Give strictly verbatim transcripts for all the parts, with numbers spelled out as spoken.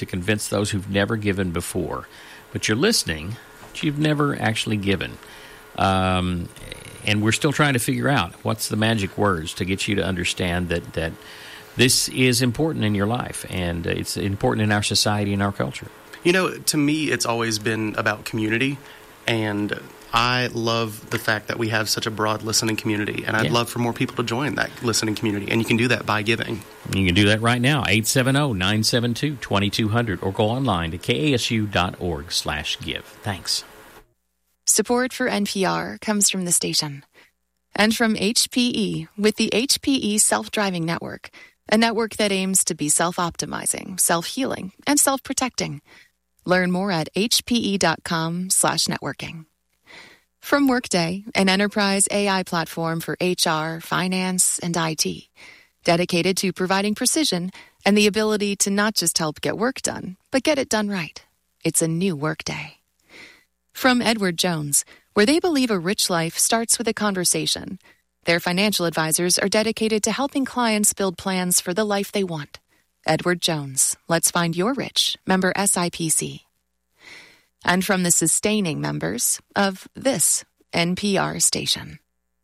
to convince those who've never given before. But you're listening, but you've never actually given. Um, and we're still trying to figure out what's the magic words to get you to understand that, that this is important in your life, and it's important in our society and our culture. You know, to me, it's always been about community, and I love the fact that we have such a broad listening community, and I'd yeah. love for more people to join that listening community, and you can do that by giving. You can do that right now, eight seven zero, nine seven two, two two zero zero, or go online to kasu.org slash give. Thanks. Support for N P R comes from the station and from H P E with the H P E Self-Driving Network, a network that aims to be self-optimizing, self-healing, and self-protecting. Learn more at hpe.com slash networking. From Workday, an enterprise A I platform for H R, finance, and I T, dedicated to providing precision and the ability to not just help get work done, but get it done right. It's a new Workday. From Edward Jones, where they believe a rich life starts with a conversation. Their financial advisors are dedicated to helping clients build plans for the life they want. Edward Jones, let's find your rich, member S I P C. And from the sustaining members of this N P R station.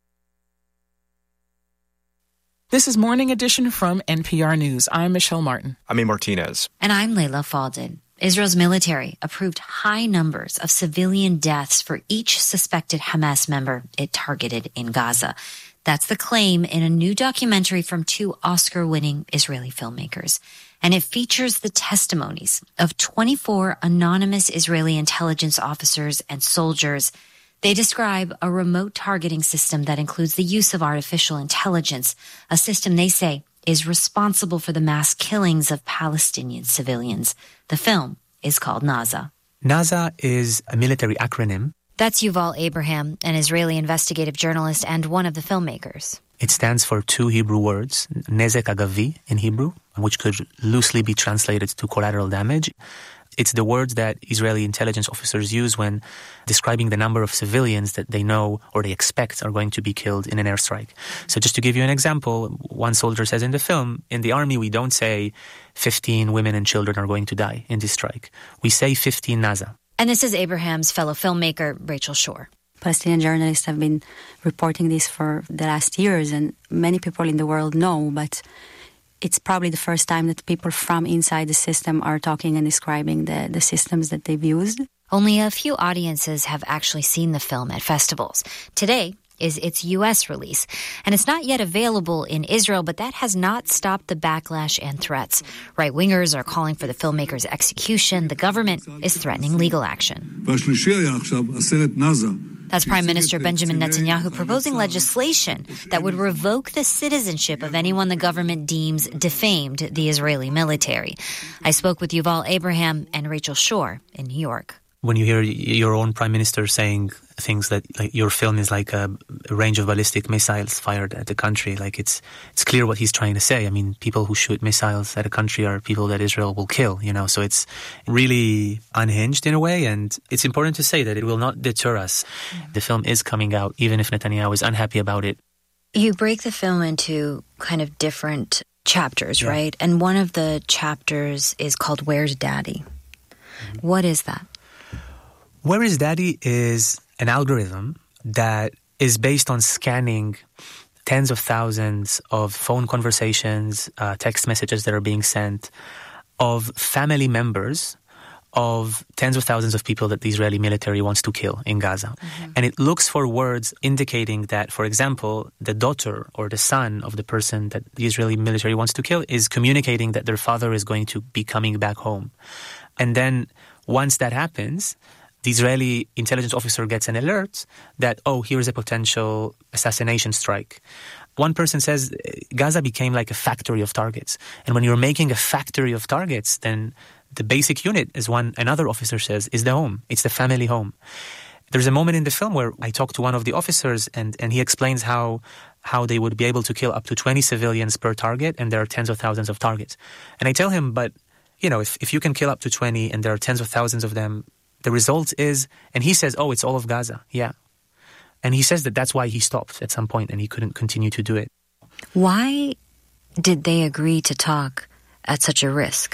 This is Morning Edition from N P R News. I'm Michelle Martin. I'm A. Martinez. And I'm Layla Faldin. Israel's military approved high numbers of civilian deaths for each suspected Hamas member it targeted in Gaza. That's the claim in a new documentary from two Oscar-winning Israeli filmmakers. And it features the testimonies of twenty-four anonymous Israeli intelligence officers and soldiers. They describe a remote targeting system that includes the use of artificial intelligence, a system they say is responsible for the mass killings of Palestinian civilians. The film is called Naza. Naza is a military acronym. That's Yuval Abraham, an Israeli investigative journalist and one of the filmmakers. It stands for two Hebrew words, nezek agavi in Hebrew, which could loosely be translated to collateral damage. It's the words that Israeli intelligence officers use when describing the number of civilians that they know or they expect are going to be killed in an airstrike. So just to give you an example, one soldier says in the film, in the army we don't say fifteen women and children are going to die in this strike. We say fifteen Naza. And this is Abraham's fellow filmmaker, Rachel Shore. Palestinian journalists have been reporting this for the last years, and many people in the world know, but it's probably the first time that people from inside the system are talking and describing the, the systems that they've used. Only a few audiences have actually seen the film at festivals. Today is its U S release, and it's not yet available in Israel, but that has not stopped the backlash and threats. Right-wingers are calling for the filmmaker's execution. The government is threatening legal action. That's Prime Minister Benjamin Netanyahu proposing legislation that would revoke the citizenship of anyone the government deems defamed the Israeli military. I spoke with Yuval Abraham and Rachel Shore in New York. When you hear your own prime minister saying things that like your film is like a range of ballistic missiles fired at the country, like it's it's clear what he's trying to say. I mean, people who shoot missiles at a country are people that Israel will kill, you know, so it's really unhinged in a way, and it's important to say that it will not deter us. The film is coming out, even if Netanyahu is unhappy about it. You break the film into kind of different chapters, yeah. right? And one of the chapters is called Where's Daddy? Mm-hmm. What is that? Where is Daddy is an algorithm that is based on scanning tens of thousands of phone conversations, uh, text messages that are being sent, of family members of tens of thousands of people that the Israeli military wants to kill in Gaza. Mm-hmm. And it looks for words indicating that, for example, the daughter or the son of the person that the Israeli military wants to kill is communicating that their father is going to be coming back home. And then once that happens, the Israeli intelligence officer gets an alert that, oh, here's a potential assassination strike. One person says Gaza became like a factory of targets. And when you're making a factory of targets, then the basic unit, as one another officer says, is the home. It's the family home. There's a moment in the film where I talk to one of the officers and, and he explains how how they would be able to kill up to twenty civilians per target, and there are tens of thousands of targets. And I tell him, but, you know, if, if you can kill up to twenty and there are tens of thousands of them, the result is, and he says, oh, it's all of Gaza. Yeah. And he says that that's why he stopped at some point and he couldn't continue to do it. Why did they agree to talk at such a risk?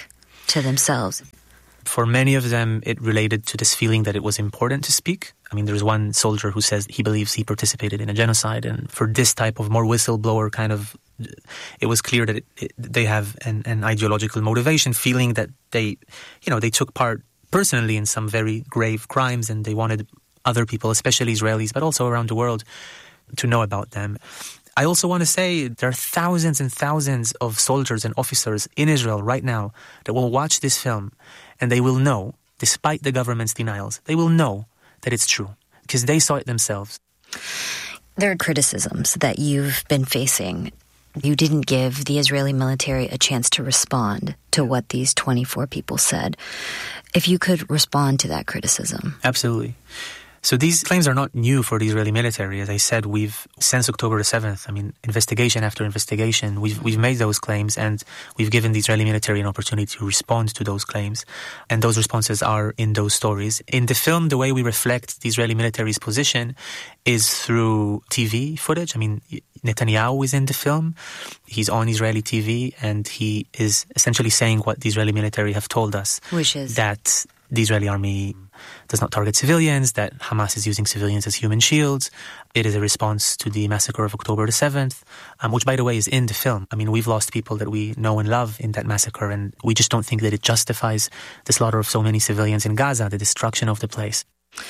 to themselves. For many of them, it related to this feeling that it was important to speak. I mean, there's one soldier who says he believes he participated in a genocide, and for this type of more whistleblower kind of, it was clear that it, it, they have an, an ideological motivation, feeling that they, you know, they took part personally in some very grave crimes, and they wanted other people, especially Israelis, but also around the world, to know about them. I also want to say there are thousands and thousands of soldiers and officers in Israel right now that will watch this film, and they will know, despite the government's denials, they will know that it's true because they saw it themselves. There are criticisms that you've been facing. You didn't give the Israeli military a chance to respond to what these twenty-four people said. If you could respond to that criticism. Absolutely. So these claims are not new for the Israeli military. As I said, we've, since October the seventh, I mean, investigation after investigation, we've we've made those claims, and we've given the Israeli military an opportunity to respond to those claims. And those responses are in those stories. In the film, the way we reflect the Israeli military's position is through T V footage. I mean, Netanyahu is in the film. He's on Israeli T V, and he is essentially saying what the Israeli military have told us. Which is? That the Israeli army does not target civilians, that Hamas is using civilians as human shields. It is a response to the massacre of October the seventh, um, which, by the way, is in the film. I mean, we've lost people that we know and love in that massacre, and we just don't think that it justifies the slaughter of so many civilians in Gaza, the destruction of the place.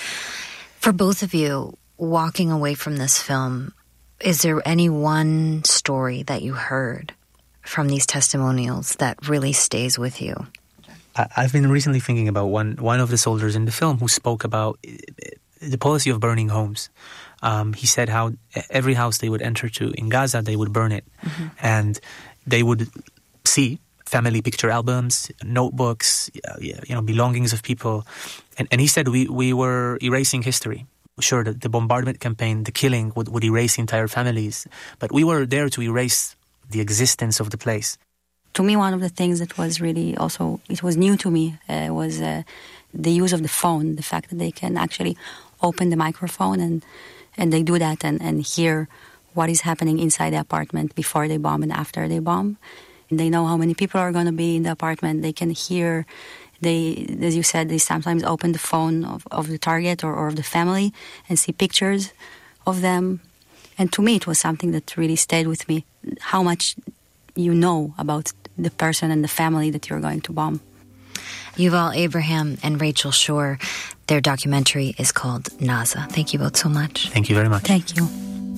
For both of you, walking away from this film, is there any one story that you heard from these testimonials that really stays with you? I've been recently thinking about one one of the soldiers in the film who spoke about the policy of burning homes. Um, he said how every house they would enter to in Gaza, they would burn it. Mm-hmm. And they would see family picture albums, notebooks, you know, belongings of people. And, and he said we, we were erasing history. Sure, the, the bombardment campaign, the killing would, would erase entire families. But we were there to erase the existence of the place. To me, one of the things that was really also, it was new to me, uh, was uh, the use of the phone, the fact that they can actually open the microphone and and they do that and, and hear what is happening inside the apartment before they bomb and after they bomb. And they know how many people are going to be in the apartment. They can hear, they, as you said, they sometimes open the phone of, of the target or, or of the family and see pictures of them. And to me, it was something that really stayed with me, how much you know about the person and the family that you're going to bomb. Yuval Abraham and Rachel Shore, their documentary is called Naza. Thank you both so much. Thank you very much. Thank you.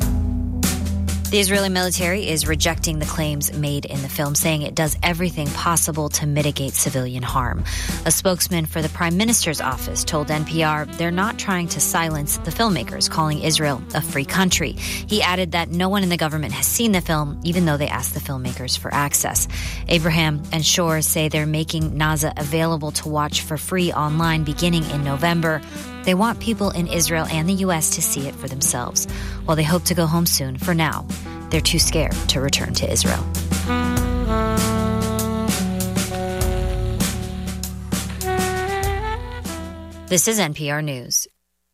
The Israeli military is rejecting the claims made in the film, saying it does everything possible to mitigate civilian harm. A spokesman for the Prime Minister's office told N P R they're not trying to silence the filmmakers, calling Israel a free country. He added that no one in the government has seen the film, even though they asked the filmmakers for access. Abraham and Shore say they're making Naza available to watch for free online beginning in November. They want people in Israel and the U S to see it for themselves. While they hope to go home soon, for now, they're too scared to return to Israel. This is N P R News.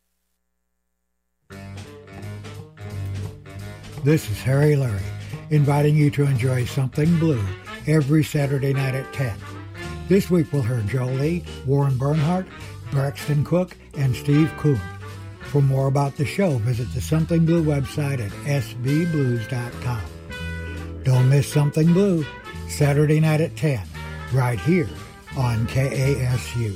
This is Harry Larry, inviting you to enjoy Something Blue every Saturday night at ten. This week we'll hear Joe Lee, Warren Bernhardt, Braxton Cook, and Steve Kuhn. For more about the show, visit the Something Blue website at s b blues dot com. Don't miss Something Blue, Saturday night at ten, right here on K A S U.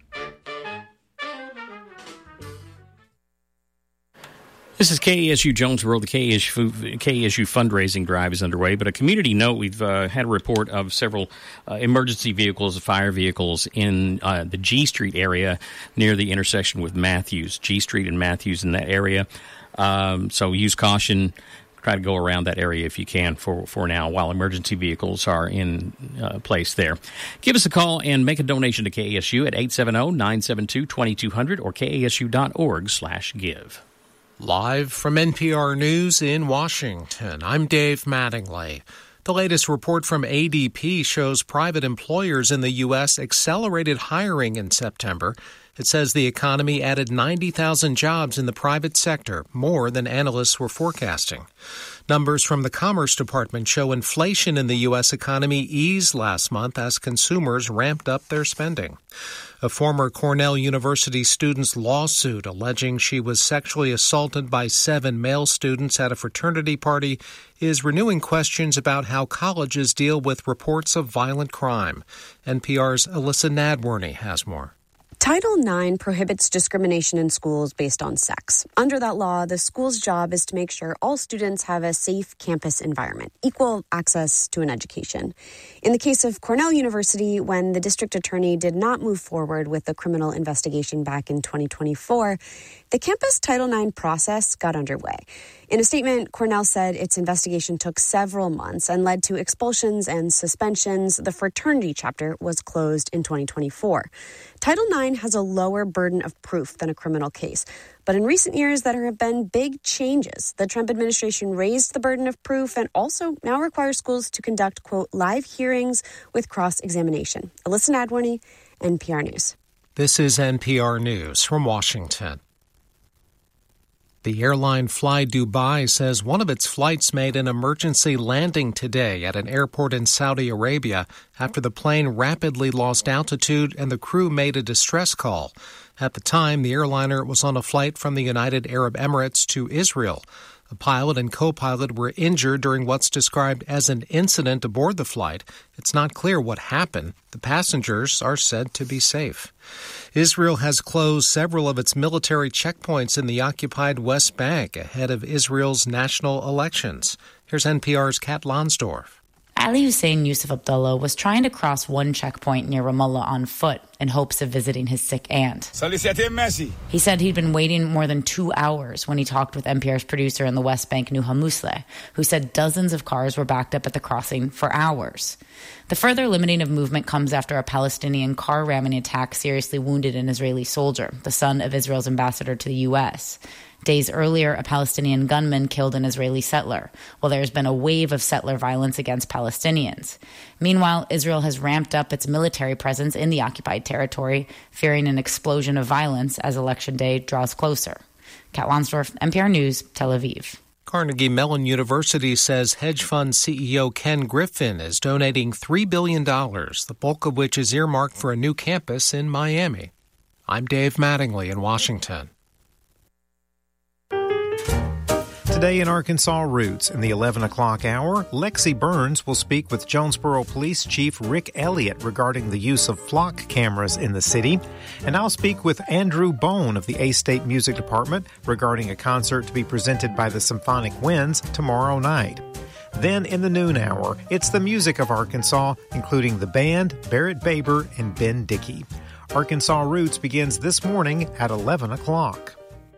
This is K A S U Jonesboro. The K A S U, K A S U fundraising drive is underway. But a community note, we've uh, had a report of several uh, emergency vehicles, fire vehicles in uh, the G Street area near the intersection with Matthews. G Street and Matthews in that area. Um, so use caution. Try to go around that area if you can for, for now while emergency vehicles are in uh, place there. Give us a call and make a donation to K A S U at eight seven zero, nine seven two, two two zero zero or K A S U dot org slash give. Live from N P R News in Washington, I'm Dave Mattingly. The latest report from A D P shows private employers in the U S accelerated hiring in September. It says the economy added ninety thousand jobs in the private sector, more than analysts were forecasting. Numbers from the Commerce Department show inflation in the U S economy eased last month as consumers ramped up their spending. A former Cornell University student's lawsuit alleging she was sexually assaulted by seven male students at a fraternity party is renewing questions about how colleges deal with reports of violent crime. N P R's Alyssa Nadworny has more. Title nine prohibits discrimination in schools based on sex. Under that law, the school's job is to make sure all students have a safe campus environment, equal access to an education. In the case of Cornell University, when the district attorney did not move forward with the criminal investigation back in twenty twenty-four, the campus Title nine process got underway. In a statement, Cornell said its investigation took several months and led to expulsions and suspensions. The fraternity chapter was closed in twenty twenty-four. Title nine has a lower burden of proof than a criminal case. But in recent years, there have been big changes. The Trump administration raised the burden of proof and also now requires schools to conduct, quote, live hearings with cross-examination. Alyssa Nadworny, N P R News. This is N P R News from Washington. The airline Fly Dubai says one of its flights made an emergency landing today at an airport in Saudi Arabia after the plane rapidly lost altitude and the crew made a distress call. At the time, the airliner was on a flight from the United Arab Emirates to Israel. The pilot and co-pilot were injured during what's described as an incident aboard the flight. It's not clear what happened. The passengers are said to be safe. Israel has closed several of its military checkpoints in the occupied West Bank ahead of Israel's national elections. Here's N P R's Kat Lonsdorf. Ali Hussein Yusuf Abdullah was trying to cross one checkpoint near Ramallah on foot in hopes of visiting his sick aunt. He said he'd been waiting more than two hours when he talked with N P R's producer in the West Bank, Nuha Musleh, who said dozens of cars were backed up at the crossing for hours. The further limiting of movement comes after a Palestinian car ramming attack seriously wounded an Israeli soldier, the son of Israel's ambassador to the U S Days earlier, a Palestinian gunman killed an Israeli settler, while there's been a wave of settler violence against Palestinians. Meanwhile, Israel has ramped up its military presence in the occupied territory, fearing an explosion of violence as Election Day draws closer. Kat Lonsdorf, N P R News, Tel Aviv. Carnegie Mellon University says hedge fund C E O Ken Griffin is donating three billion dollars, the bulk of which is earmarked for a new campus in Miami. I'm Dave Mattingly in Washington. Today in Arkansas Roots, in the eleven o'clock hour, Lexi Burns will speak with Jonesboro Police Chief Rick Elliott regarding the use of flock cameras in the city. And I'll speak with Andrew Bone of the A-State Music Department regarding a concert to be presented by the Symphonic Winds tomorrow night. Then in the noon hour, it's the music of Arkansas, including the band, Barrett Baber, and Ben Dickey. Arkansas Roots begins this morning at eleven o'clock.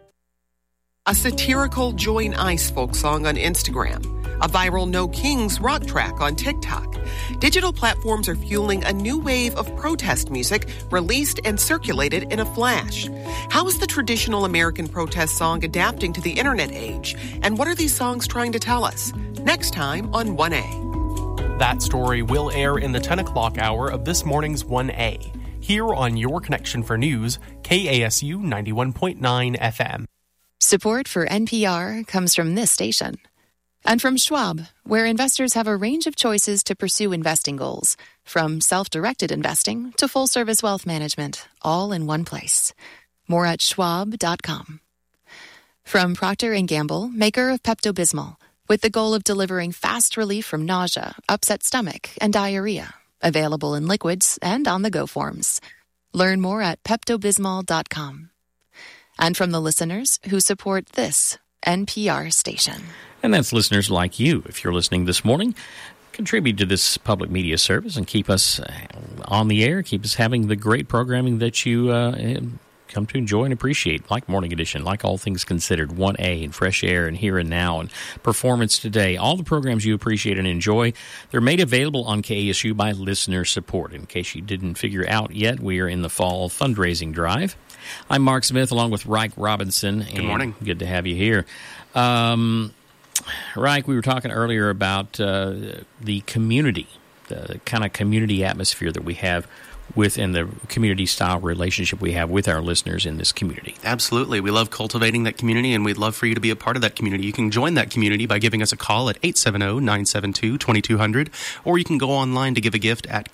A satirical Joy and Ice folk song on Instagram. A viral No Kings rock track on TikTok. Digital platforms are fueling a new wave of protest music released and circulated in a flash. How is the traditional American protest song adapting to the internet age? And what are these songs trying to tell us? Next time on one A. That story will air in the ten o'clock hour of this morning's one A. Here on Your Connection for News, K A S U ninety-one point nine F M. Support for N P R comes from this station. And from Schwab, where investors have a range of choices to pursue investing goals, from self-directed investing to full-service wealth management, all in one place. More at schwab dot com. From Procter and Gamble, maker of Pepto-Bismol, with the goal of delivering fast relief from nausea, upset stomach, and diarrhea. Available in liquids and on-the-go forms. Learn more at pepto bismol dot com. And from the listeners who support this N P R station. And that's listeners like you. If you're listening this morning, contribute to this public media service and keep us on the air, keep us having the great programming that you uh, come to enjoy and appreciate, like Morning Edition, like All Things Considered, one A, and Fresh Air, and Here and Now, and Performance Today. All the programs you appreciate and enjoy, they're made available on K A S U by listener support. In case you didn't figure out yet, we are in the fall fundraising drive. I'm Mark Smith, along with Reich Robinson. Good morning. Good to have you here. Um, Reich, we were talking earlier about uh, the community, the kind of community atmosphere that we have within the community-style relationship we have with our listeners in this community. Absolutely. We love cultivating that community, and we'd love for you to be a part of that community. You can join that community by giving us a call at eight seven zero, nine seven two, two two zero zero, or you can go online to give a gift at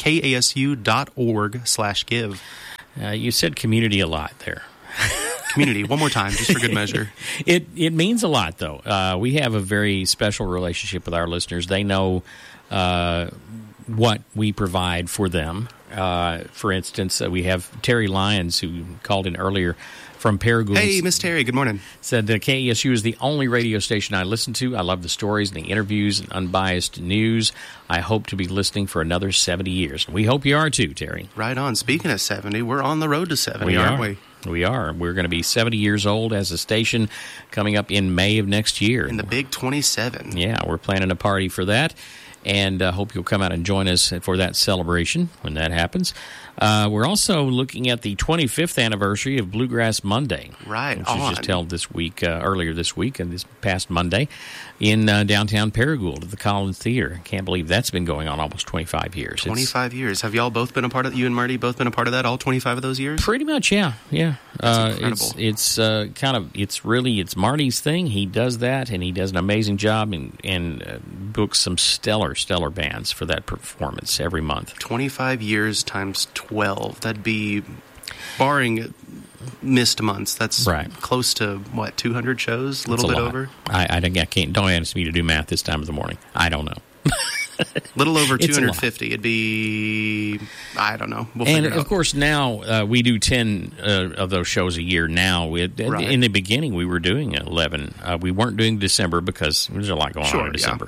kasu.org slash give. Uh, you said community a lot there. Community, one more time, just for good measure. It it means a lot, though. Uh, we have a very special relationship with our listeners. They know uh, what we provide for them. Uh, for instance, uh, we have Terry Lyons, who called in earlier from Paragould. Hey, Miss Terry, good morning. Said uh, K E S U is the only radio station I listen to. I love the stories and the interviews and unbiased news. I hope to be listening for another seventy years. We hope you are too, Terry. Right on. Speaking of seventy, we're on the road to seventy, we aren't are. we? We are. We're going to be seventy years old as a station coming up in May of next year. In the big twenty-seven. Yeah, we're planning a party for that, and uh, hope you'll come out and join us for that celebration when that happens. Uh, we're also looking at the twenty-fifth anniversary of Bluegrass Monday. Right, which on. was just held this week, uh, earlier this week, and this past Monday, in uh, downtown Paragould at the Collins Theater. Can't believe that's been going on almost twenty-five years. twenty-five it's, years. Have y'all both been a part of, you and Marty both been a part of that, all twenty-five of those years? Pretty much, yeah, yeah. That's uh, incredible. It's, it's uh, kind of, it's really, it's Marty's thing. He does that, and he does an amazing job and, and uh, books some stellar, stellar bands for that performance every month. twenty-five years times twelve. That'd be, barring missed months, that's right. Close to, what, two hundred shows? A little That's bit a lot. over? I, I, I can't, don't ask me to do math this time of the morning. I don't know. little over It's a two hundred fifty. It'd be, I don't know. We'll and figure it of out. course, now uh, we do ten uh, of those shows a year. Now, we, Right. in the beginning, we were doing eleven. Uh, we weren't doing December because there's a lot going Sure, on in yeah. December.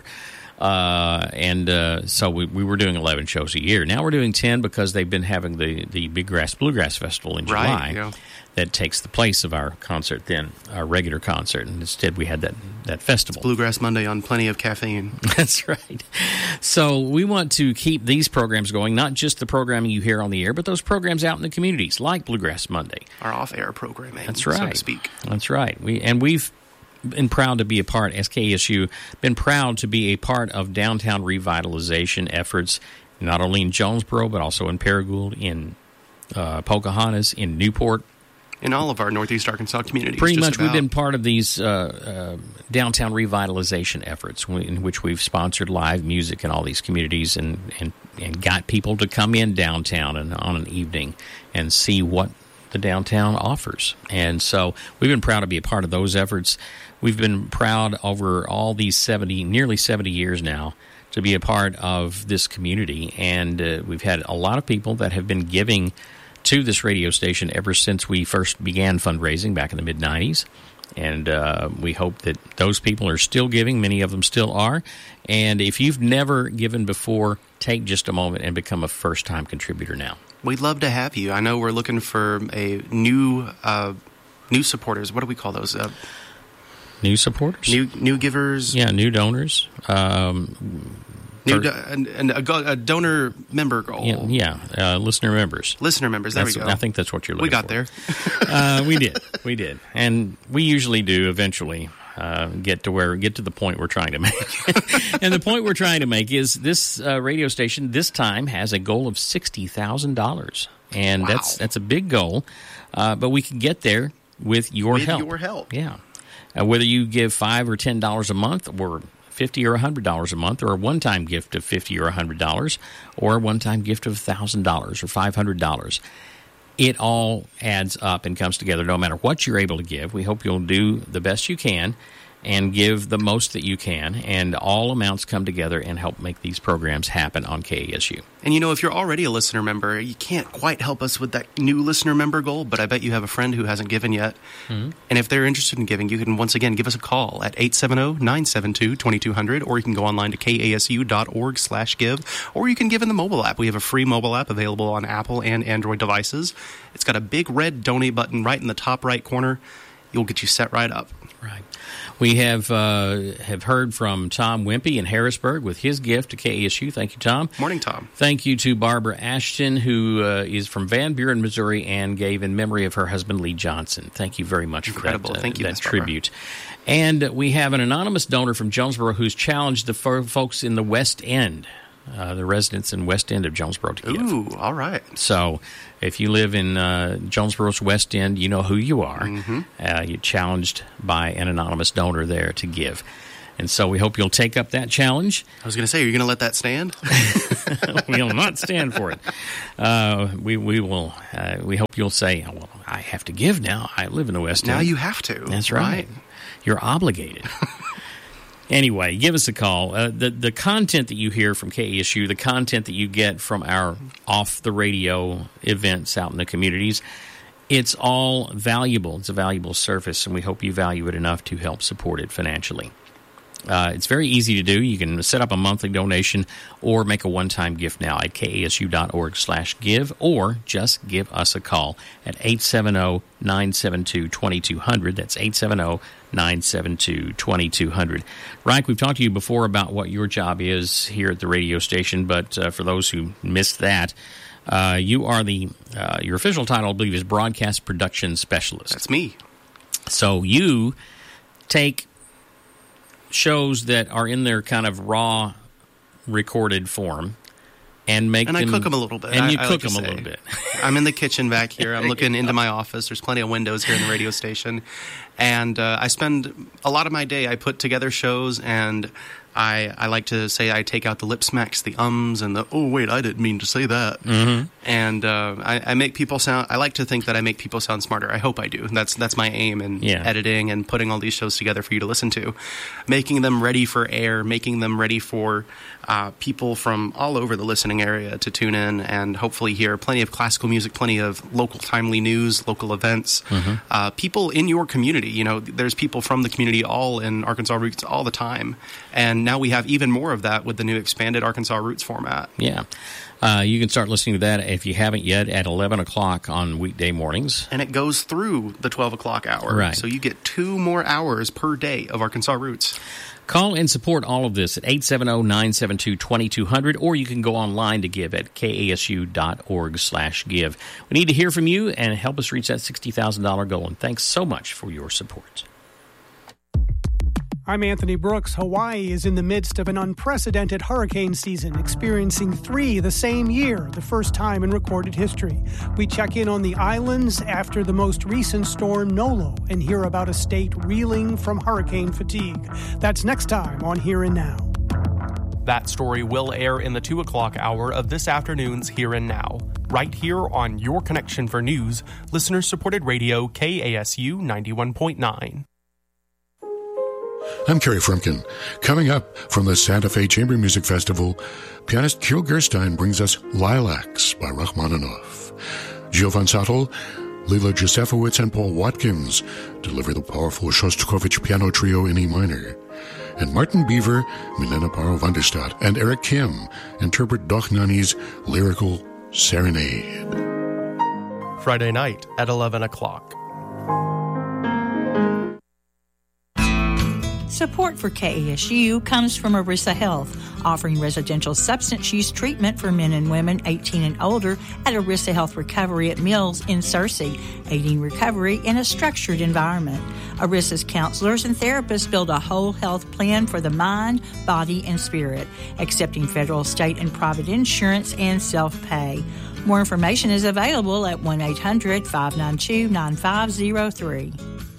Uh, and uh, so we, we were doing eleven shows a year. Now we're doing ten because they've been having the, the Big Grass Bluegrass Festival in Right, July. yeah. That takes the place of our concert then, our regular concert. And instead we had that, that festival. Bluegrass Monday on plenty of caffeine. That's right. So we want to keep these programs going, not just the programming you hear on the air, but those programs out in the communities, like Bluegrass Monday. Our off-air programming, That's right. so to speak. That's right. We And we've been proud to be a part, as K S U, been proud to be a part of downtown revitalization efforts, not only in Jonesboro, but also in Paragould, in uh, Pocahontas, in Newport. In all of our Northeast Arkansas communities. Pretty just much, about. we've been part of these uh, uh, downtown revitalization efforts in which we've sponsored live music in all these communities and, and, and got people to come in downtown and on an evening and see what the downtown offers. And so we've been proud to be a part of those efforts. We've been proud over all these seventy, nearly seventy years now, to be a part of this community. And uh, we've had a lot of people that have been giving to this radio station ever since we first began fundraising back in the mid nineties. And uh, we hope that those people are still giving. Many of them still are. And if you've never given before, take just a moment and become a first-time contributor now. We'd love to have you. I know we're looking for a new uh, new supporters. What do we call those? Uh, new supporters? New new givers? Yeah, new donors. Um, New for, do- and, and a, go- a donor member goal. Yeah, yeah uh, listener members. Listener members, there That's, we go. I think that's what you're looking We got for. there. uh, we did. We did. And we usually do eventually uh, get to where get to the point we're trying to make. And the point we're trying to make is this uh, radio station this time has a goal of sixty thousand dollars. And Wow. that's that's a big goal. Uh, but we can get there with your With help. your help. Yeah. Uh, whether you give five or ten dollars a month or fifty or a hundred dollars a month, or a one-time gift of fifty or a hundred dollars, or a one-time gift of a thousand dollars or five hundred dollars. It all adds up and comes together no matter what you're able to give. We hope you'll do the best you can and give the most that you can, and all amounts come together and help make these programs happen on K A S U. And you know, if you're already a listener member, you can't quite help us with that new listener member goal, but I bet you have a friend who hasn't given yet. Mm-hmm. And if they're interested in giving, you can once again give us a call at eight seven zero, nine seven two, two two zero zero, or you can go online to kasu.org slash give, or you can give in the mobile app. We have a free mobile app available on Apple and Android devices. It's got a big red donate button right in the top right corner. You'll get you set right up. Right. We have uh, have heard from Tom Wimpy in Harrisburg with his gift to K A S U. Thank you, Tom. Morning, Tom. Thank you to Barbara Ashton, who uh, is from Van Buren, Missouri, and gave in memory of her husband, Lee Johnson. Thank you very much Incredible. for that, uh, Thank you, that Miss Barbara. tribute. And we have an anonymous donor from Jonesboro who's challenged the fo- folks in the West End uh, the residents in West End of Jonesboro to give. Ooh, all right. So if you live in uh, Jonesboro's West End, you know who you are. Mm-hmm. Uh, you're challenged by an anonymous donor there to give. And so we hope you'll take up that challenge. I was going to say, are you going to let that stand? We'll not stand for it. Uh, we we will. Uh, we hope you'll say, "Well, I have to give now. I live in the West End." Now you have to. That's right. right. You're obligated. Anyway, give us a call. Uh, the the content that you hear from K A S U, the content that you get from our off the radio events out in the communities, it's all valuable. It's a valuable service, and we hope you value it enough to help support it financially. Uh, it's very easy to do. You can set up a monthly donation or make a one-time gift now at kasu.org slash give, or just give us a call at eight seven zero, nine seven two, two two zero zero. That's eight seven zero, nine seven two, two two zero zero. Reich, we've talked to you before about what your job is here at the radio station, but uh, for those who missed that, uh, you are the, uh, your official title, I believe, is Broadcast Production Specialist. That's me. So you take shows that are in their kind of raw recorded form and make and them... And I cook them a little bit. And you I, I cook like them a little bit. I'm in the kitchen back here. I'm looking into my office. There's plenty of windows here in the radio station. And uh, I spend a lot of my day, I put together shows, and I, I like to say I take out the lip smacks, the ums, and the, oh, wait, I didn't mean to say that. Mm-hmm. And uh, I, I make people sound, I like to think that I make people sound smarter. I hope I do. That's that's my aim in yeah. editing and putting all these shows together for you to listen to. Making them ready for air, making them ready for uh, people from all over the listening area to tune in and hopefully hear plenty of classical music, plenty of local timely news, local events. Mm-hmm. Uh, people in your community, you know, there's people from the community all in Arkansas Roots all the time. And now we have even more of that with the new expanded Arkansas Roots format. Yeah. Uh, you can start listening to that if you haven't yet at eleven o'clock on weekday mornings. And it goes through the twelve o'clock hour. Right. So you get two more hours per day of Arkansas Roots. Call and support all of this at eight seven zero, nine seven two, two two zero zero, or you can go online to give at kasu.org slash give. We need to hear from you and help us reach that sixty thousand dollars goal, and thanks so much for your support. I'm Anthony Brooks. Hawaii is in the midst of an unprecedented hurricane season, experiencing three the same year, the first time in recorded history. We check in on the islands after the most recent storm, Nolo, and hear about a state reeling from hurricane fatigue. That's next time on Here and Now. That story will air in the two o'clock hour of this afternoon's Here and Now, right here on Your Connection for News, listener-supported radio K A S U ninety-one point nine. I'm Kerry Frumkin. Coming up from the Santa Fe Chamber Music Festival, pianist Kirill Gerstein brings us Lilacs by Rachmaninoff. Gio Van Sattel, Lila Josefowitz, and Paul Watkins deliver the powerful Shostakovich piano trio in E minor. And Martin Beaver, Milena Paro van der Stadt, and Eric Kim interpret Dochnani's lyrical Serenade. Friday night at eleven o'clock. Support for K A S U comes from Arissa Health, offering residential substance use treatment for men and women eighteen and older at Arissa Health Recovery at Mills in Searcy, aiding recovery in a structured environment. Arissa's counselors and therapists build a whole health plan for the mind, body, and spirit, accepting federal, state, and private insurance and self-pay. More information is available at one eight hundred, five nine two, nine five zero three.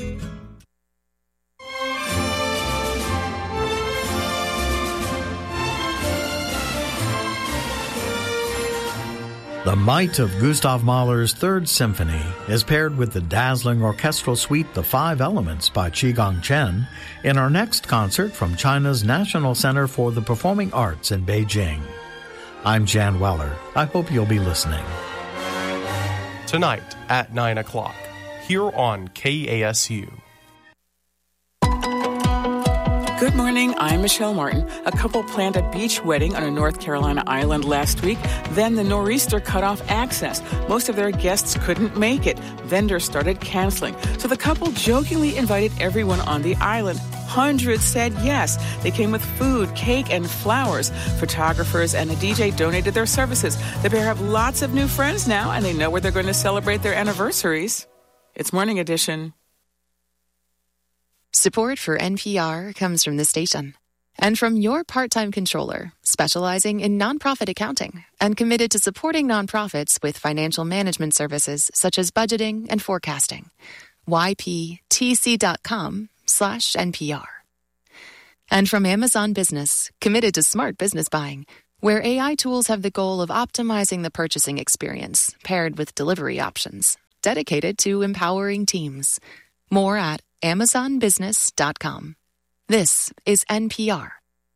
The might of Gustav Mahler's Third Symphony is paired with the dazzling orchestral suite The Five Elements by Qigong Chen in our next concert from China's National Center for the Performing Arts in Beijing. I'm Jan Weller. I hope you'll be listening. Tonight at nine o'clock, here on K A S U. Good morning, I'm Michelle Martin. A couple planned a beach wedding on a North Carolina island last week. Then the nor'easter cut off access. Most of their guests couldn't make it. Vendors started canceling. So the couple jokingly invited everyone on the island. Hundreds said yes. They came with food, cake, and flowers. Photographers and a D J donated their services. The pair have lots of new friends now, and they know where they're going to celebrate their anniversaries. It's Morning Edition. Support for N P R comes from the station And from your part-time controller, specializing in nonprofit accounting and committed to supporting nonprofits with financial management services such as budgeting and forecasting. yptc.com slash NPR. And from Amazon Business, committed to smart business buying, where A I tools have the goal of optimizing the purchasing experience, paired with delivery options, dedicated to empowering teams. More at amazon business dot com. This is N P R.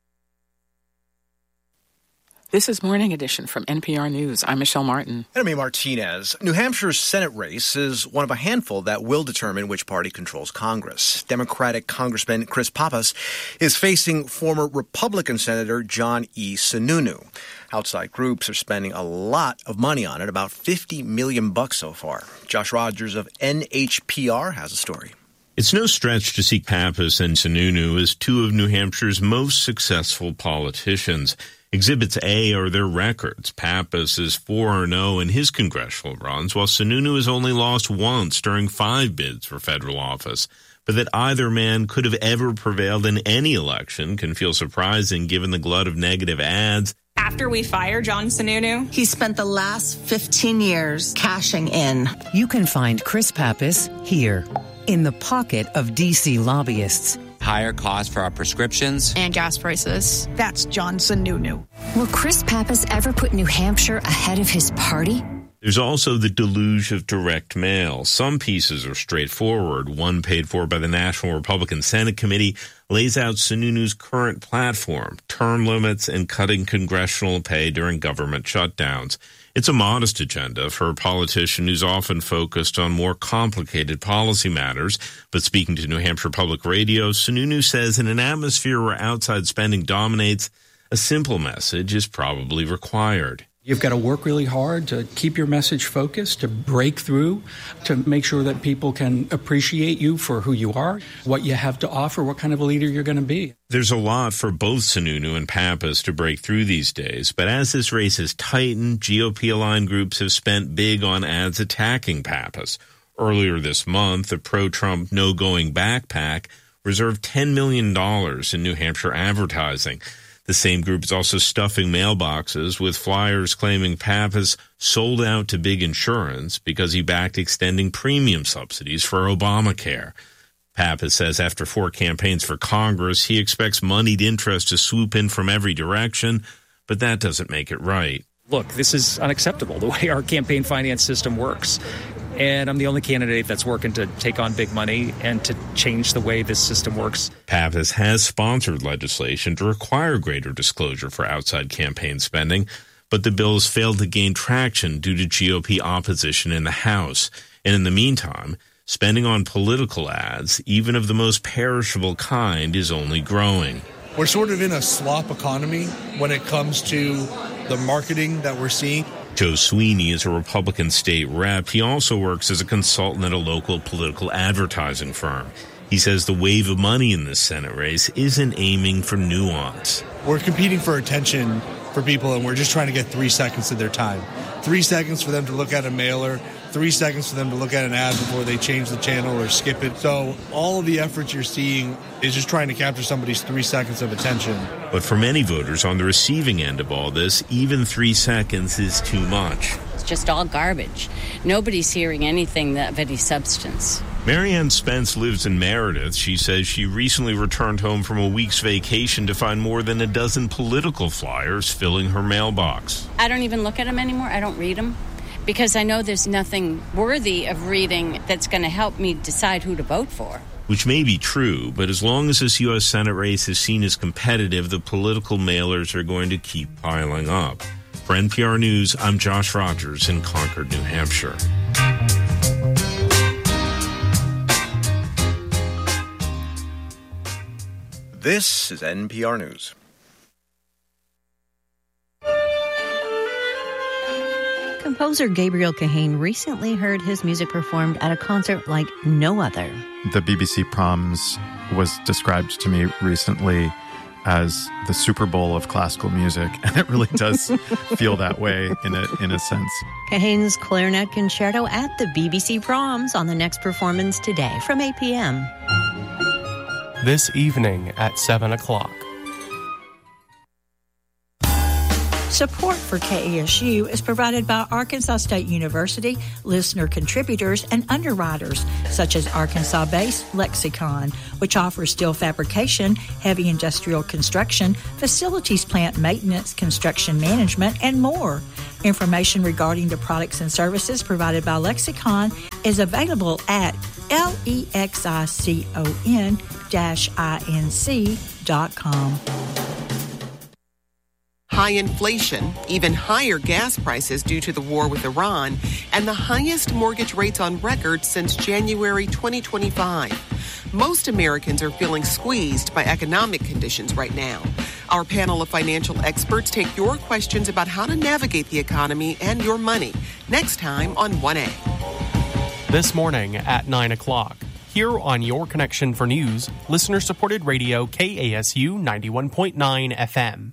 This is Morning Edition from N P R News. I'm Michelle Martin. And I'm Martinez. New Hampshire's Senate race is one of a handful that will determine which party controls Congress. Democratic Congressman Chris Pappas is facing former Republican Senator John E. Sununu. Outside groups are spending a lot of money on it, about fifty million bucks so far. Josh Rogers of N H P R has a story. It's no stretch to see Pappas and Sununu as two of New Hampshire's most successful politicians. Exhibits A are their records. Pappas is four and oh in his congressional runs, while Sununu has only lost once during five bids for federal office. But that either man could have ever prevailed in any election can feel surprising given the glut of negative ads. After we fired John Sununu, he spent the last fifteen years cashing in. You can find Chris Pappas here, in the pocket of D C lobbyists. Higher costs for our prescriptions. And gas prices. That's John Sununu. Will Chris Pappas ever put New Hampshire ahead of his party? There's also the deluge of direct mail. Some pieces are straightforward. One paid for by the National Republican Senate Committee lays out Sununu's current platform, term limits and cutting congressional pay during government shutdowns. It's a modest agenda for a politician who's often focused on more complicated policy matters. But speaking to New Hampshire Public Radio, Sununu says in an atmosphere where outside spending dominates, a simple message is probably required. You've got to work really hard to keep your message focused, to break through, to make sure that people can appreciate you for who you are, what you have to offer, what kind of a leader you're going to be. There's a lot for both Sununu and Pappas to break through these days, but as this race has tightened, G O P-aligned groups have spent big on ads attacking Pappas. Earlier this month, the pro-Trump No Going Back PAC reserved ten million dollars in New Hampshire advertising. The same group is also stuffing mailboxes with flyers claiming Pappas sold out to big insurance because he backed extending premium subsidies for Obamacare. Pappas says after four campaigns for Congress, he expects moneyed interest to swoop in from every direction, but that doesn't make it right. Look, this is unacceptable, the way our campaign finance system works. And I'm the only candidate that's working to take on big money and to change the way this system works. Pappas has sponsored legislation to require greater disclosure for outside campaign spending, but the bill has failed to gain traction due to G O P opposition in the House. And in the meantime, spending on political ads, even of the most perishable kind, is only growing. We're sort of in a slop economy when it comes to the marketing that we're seeing. Joe Sweeney is a Republican state rep. He also works as a consultant at a local political advertising firm. He says the wave of money in this Senate race isn't aiming for nuance. We're competing for attention for people, and we're just trying to get three seconds of their time. Three seconds for them to look at a mailer, three seconds for them to look at an ad before they change the channel or skip it. So all of the efforts you're seeing is just trying to capture somebody's three seconds of attention. But for many voters on the receiving end of all this, even three seconds is too much. It's just all garbage. Nobody's hearing anything of any substance. Marianne Spence lives in Meredith. She says she recently returned home from a week's vacation to find more than a dozen political flyers filling her mailbox. I don't even look at them anymore. I don't read them because I know there's nothing worthy of reading that's going to help me decide who to vote for. Which may be true, but as long as this U S Senate race is seen as competitive, the political mailers are going to keep piling up. For N P R News, I'm Josh Rogers in Concord, New Hampshire. This is N P R News. Composer Gabriel Kahane recently heard his music performed at a concert like no other. The B B C Proms was described to me recently as the Super Bowl of classical music, and it really does feel that way in a in a sense. Kahane's clarinet concerto at the B B C Proms on the next performance today from eight p.m. This evening at seven o'clock. Support for K A S U is provided by Arkansas State University, listener contributors, and underwriters, such as Arkansas-based Lexicon, which offers steel fabrication, heavy industrial construction, facilities plant maintenance, construction management, and more. Information regarding the products and services provided by Lexicon is available at lexicon dash inc dot com. High inflation, even higher gas prices due to the war with Iran, and the highest mortgage rates on record since January twenty twenty-five. Most Americans are feeling squeezed by economic conditions right now. Our panel of financial experts take your questions about how to navigate the economy and your money next time on one A. This morning at nine o'clock. Here on Your Connection for News, listener-supported radio K A S U ninety-one point nine F M.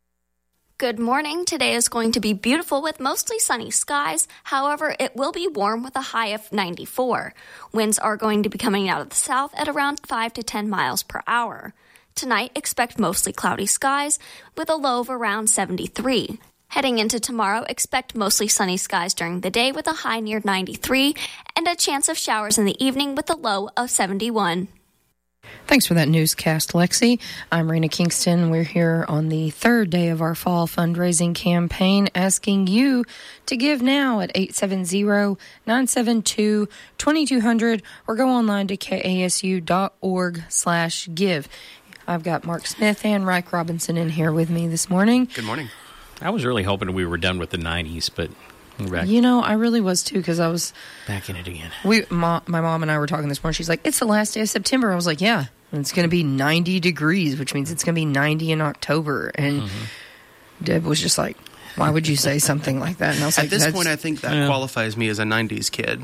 Good morning. Today is going to be beautiful with mostly sunny skies. However, it will be warm with a high of ninety-four. Winds are going to be coming out of the south at around five to ten miles per hour. Tonight, expect mostly cloudy skies with a low of around seventy-three. Heading into tomorrow, expect mostly sunny skies during the day with a high near ninety-three and a chance of showers in the evening with a low of seventy-one. Thanks for that newscast, Lexi. I'm Rena Kingston. We're here on the third day of our fall fundraising campaign, asking you to give now at eight seven zero, nine seven two, two two zero zero or go online to kasu.org slash give. I've got Mark Smith and Reich Robinson in here with me this morning. Good morning. I was really hoping we were done with the nineties, but we're back. You know, I really was too, because I was back in it again. We, ma, my mom and I were talking this morning. She's like, "It's the last day of September." I was like, "Yeah, it's going to be ninety degrees, which means it's going to be ninety in October." And mm-hmm. Deb was just like, "Why would you say something like that?" And I was At like, this point, I think that yeah. qualifies me as a nineties kid.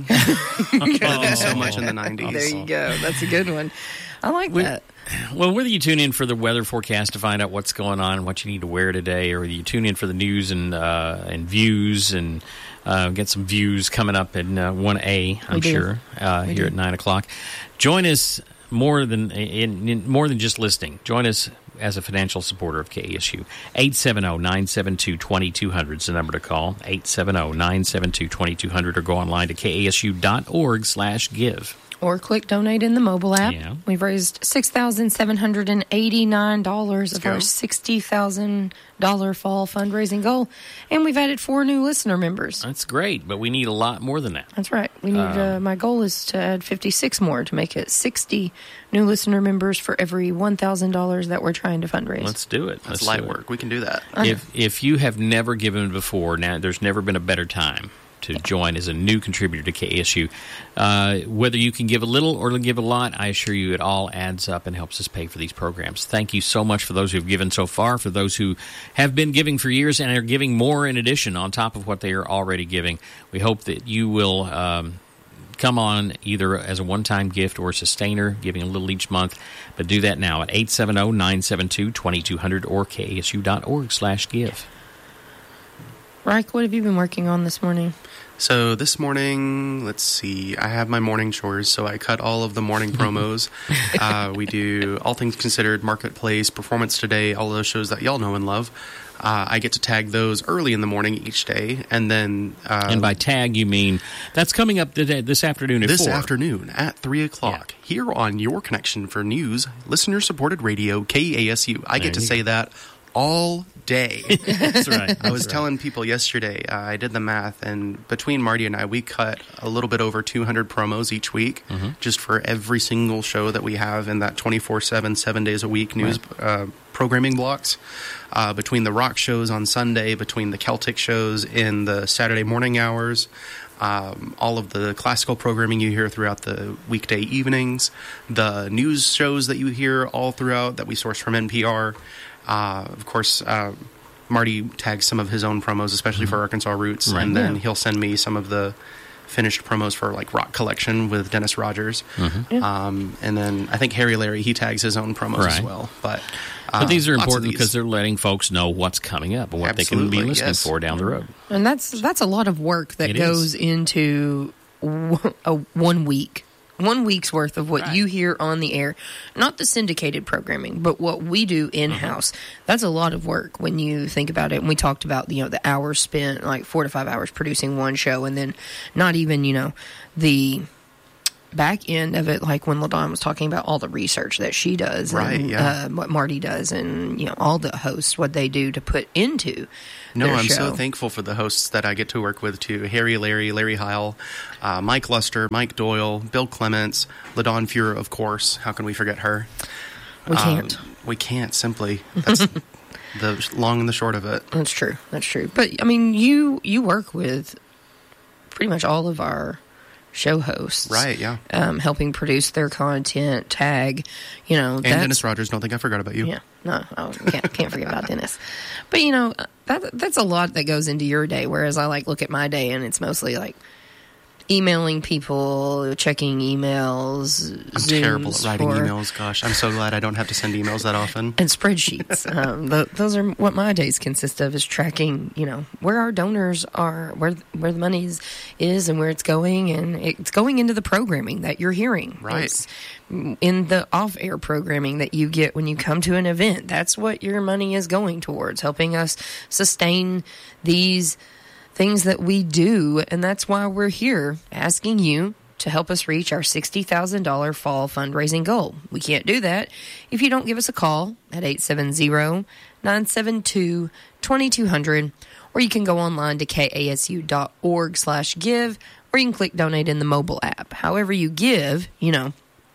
Lived so much in the nineties. There you go. That's a good one. I like we, that. Well, whether you tune in for the weather forecast to find out what's going on and what you need to wear today, or you tune in for the news and uh, and views and uh, get some views coming up in uh, one A, I'm sure, uh, here do. at nine o'clock. Join us more than in, in more than just listening. Join us as a financial supporter of K A S U. eight seven zero, nine seven two, two two zero zero is the number to call. eight seven zero, nine seven two, two two zero zero or go online to kasu.org slash give. Or click donate in the mobile app. Yeah. We've raised six thousand seven hundred eighty-nine dollars of our sixty thousand dollars fall fundraising goal. And we've added four new listener members. That's great, but we need a lot more than that. That's right. We need. Um, uh, my goal is to add fifty-six more to make it sixty new listener members for every one thousand dollars that we're trying to fundraise. Let's do it. That's Let's light work. We can do that. If if you have never given before, now there's never been a better time to join as a new contributor to K A S U. Uh, whether you can give a little or give a lot, I assure you it all adds up and helps us pay for these programs. Thank you so much for those who have given so far, for those who have been giving for years and are giving more in addition on top of what they are already giving. We hope that you will um, come on either as a one-time gift or a sustainer, giving a little each month, but do that now at eight seven zero, nine seven two, two two zero zero or kasu.org slash give. Reich, what have you been working on this morning? So this morning, let's see, I have my morning chores, so I cut all of the morning promos. uh, we do All Things Considered, Marketplace, Performance Today, all those shows that y'all know and love. Uh, I get to tag those early in the morning each day, and then... Uh, and by tag, you mean that's coming up today, this afternoon at this four. afternoon at three o'clock, yeah. Here on Your Connection for News, listener-supported radio, K A S U. I there get to say go. that all day. That's right. I was That's telling right. people yesterday, uh, I did the math, and between Marty and I, we cut a little bit over two hundred promos each week, mm-hmm. just for every single show that we have in that twenty-four seven, seven days a week news right. uh, programming blocks. Uh, between the rock shows on Sunday, between the Celtic shows in the Saturday morning hours, Um, all of the classical programming you hear throughout the weekday evenings, the news shows that you hear all throughout that we source from N P R. Uh, of course, uh, Marty tags some of his own promos, especially mm-hmm. for Arkansas Roots, right. and then yeah. he'll send me some of the finished promos for like Rock Collection with Dennis Rogers. Mm-hmm. Yeah. Um, and then I think Harry Larry, he tags his own promos right. as well. But But these are important because they're letting folks know what's coming up and what Absolutely, they can be listening yes. for down the road. And that's that's a lot of work that it goes is. into a one week One week's worth of what Right. you hear on the air, not the syndicated programming, but what we do in-house. Mm-hmm. That's a lot of work when you think about it. And we talked about, you know, the hours spent, like four to five hours producing one show, and then not even, you know, the back end of it, like when LaDawn was talking about all the research that she does, Right, and, yeah. uh, what Marty does, and, you know, all the hosts, what they do to put into No, their I'm show. so thankful for the hosts that I get to work with, too. Harry, Larry, Larry Heil, uh, Mike Luster, Mike Doyle, Bill Clements, LaDawn Fuhrer, of course. How can we forget her? We can't. Um, we can't, simply. That's the long and the short of it. That's true. That's true. But, I mean, you you work with pretty much all of our show hosts. Right, yeah. Um, helping produce their content, tag, you know. And Dennis Rogers, don't think I forgot about you. Yeah, no, I can't, can't forget about Dennis. But, you know, that that's a lot that goes into your day, whereas I, like, look at my day and it's mostly, like, emailing people, checking emails. I'm Zooms terrible at writing for, emails. Gosh, I'm so glad I don't have to send emails that often. And spreadsheets. um, th- those are what my days consist of, is tracking, you know, where our donors are, where where the money is, is and where it's going. And it's going into the programming that you're hearing. Right. It's in the off-air programming that you get when you come to an event. That's what your money is going towards, helping us sustain these things that we do, and that's why we're here asking you to help us reach our sixty thousand dollars fall fundraising goal. We can't do that if you don't give us a call at eight seven zero, nine seven two, two two zero zero, or you can go online to kasu.org slash give, or you can click donate in the mobile app. However you give, you know,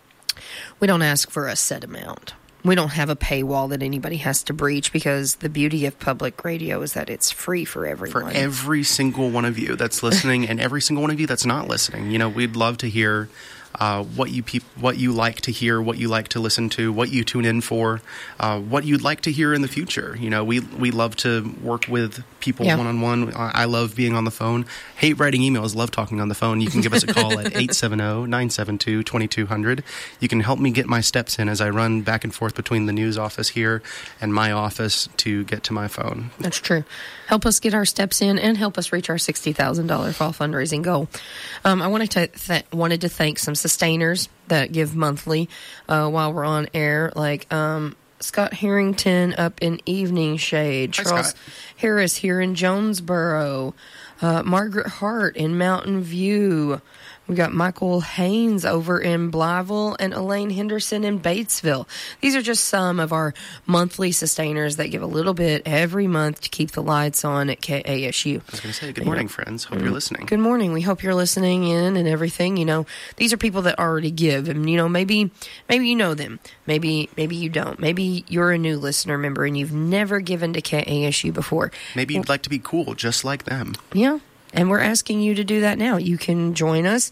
we don't ask for a set amount. We don't have a paywall that anybody has to breach, because the beauty of public radio is that it's free for everyone. For every single one of you that's listening and every single one of you that's not listening. You know, we'd love to hear uh, what you peop- what you like to hear, what you like to listen to, what you tune in for, uh, what you'd like to hear in the future. You know, we we love to work with people Yeah. one-on-one. I I love being on the phone. Hate writing emails, love talking on the phone. You can give us a call at eight seven zero, nine seven two, two two zero zero. You can help me get my steps in as I run back and forth between the news office here and my office to get to my phone. That's true. Help us get our steps in and help us reach our sixty thousand dollars fall fundraising goal. Um, I wanted to th- wanted to thank some sustainers that give monthly uh, while we're on air, like um, Scott Harrington up in Evening Shade, Hi, Charles Scott. Harris here in Jonesboro, uh, Margaret Hart in Mountain View. We got Michael Haynes over in Blyville and Elaine Henderson in Batesville. These are just some of our monthly sustainers that give a little bit every month to keep the lights on at K A S U. I was going to say, good morning, friends. Hope you're listening. Good morning. We hope you're listening in and everything. You know, these are people that already give, and you know, maybe maybe you know them, maybe maybe you don't. Maybe you're a new listener member and you've never given to K A S U before. Maybe you'd like to be cool just like them. Yeah. And we're asking you to do that now. You can join us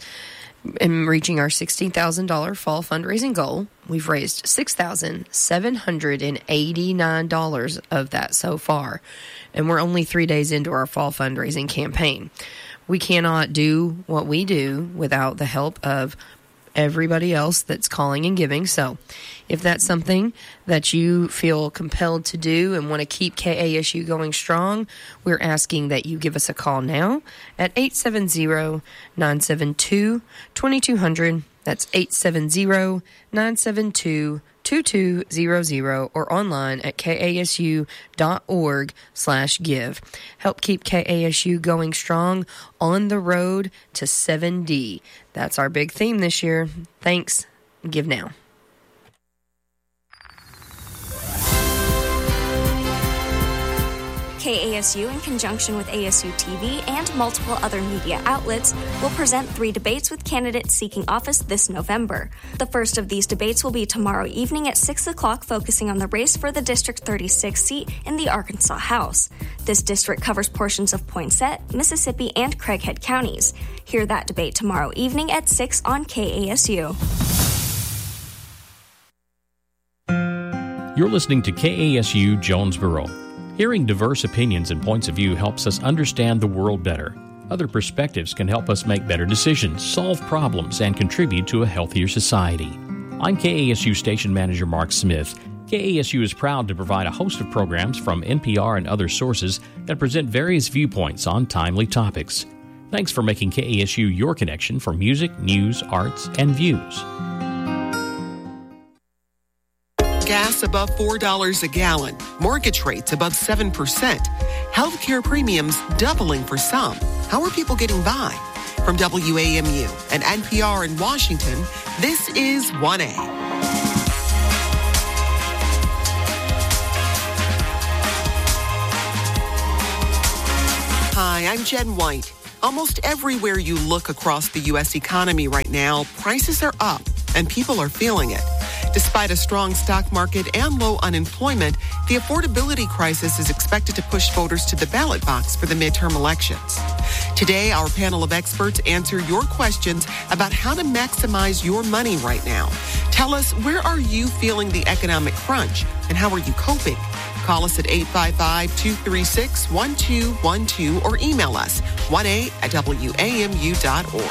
in reaching our sixteen thousand dollars fall fundraising goal. We've raised six thousand seven hundred eighty-nine dollars of that so far. And we're only three days into our fall fundraising campaign. We cannot do what we do without the help of everybody else that's calling and giving. So if that's something that you feel compelled to do and want to keep K A S U going strong, we're asking that you give us a call now at eight seven zero, nine seven two, two two zero zero. That's eight seven zero, nine seven two, two two zero zero, or online at kasu.org slash give. Help keep K A S U going strong on the road to seven D. That's our big theme this year. Thanks. Give now. K A S U, in conjunction with A S U T V and multiple other media outlets, will present three debates with candidates seeking office this November. The first of these debates will be tomorrow evening at six o'clock, focusing on the race for the District thirty-six seat in the Arkansas House. This district covers portions of Poinsett, Mississippi, and Craighead counties. Hear that debate tomorrow evening at six on K A S U. You're listening to K A S U Jonesboro. Hearing diverse opinions and points of view helps us understand the world better. Other perspectives can help us make better decisions, solve problems, and contribute to a healthier society. I'm K A S U Station Manager Mark Smith. K A S U is proud to provide a host of programs from N P R and other sources that present various viewpoints on timely topics. Thanks for making K A S U your connection for music, news, arts, and views. Gas above four dollars a gallon. Mortgage rates above seven percent. Healthcare premiums doubling for some. How are people getting by? From W A M U and N P R in Washington, this is one A. Hi, I'm Jen White. Almost everywhere you look across the U S economy right now, prices are up and people are feeling it. Despite a strong stock market and low unemployment, the affordability crisis is expected to push voters to the ballot box for the midterm elections. Today, our panel of experts answer your questions about how to maximize your money right now. Tell us, where are you feeling the economic crunch and how are you coping? Call us at eight five five, two three six, one two one two or email us one A at W A M U dot org.